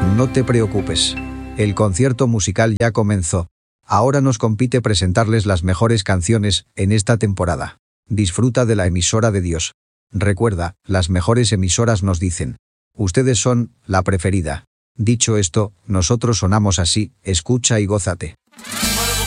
No te preocupes. El concierto musical ya comenzó. Ahora nos compete presentarles las mejores canciones en esta temporada. Disfruta de la emisora de Dios. Recuerda, las mejores emisoras nos dicen: ustedes son la preferida. Dicho esto, nosotros sonamos así, escucha y gózate.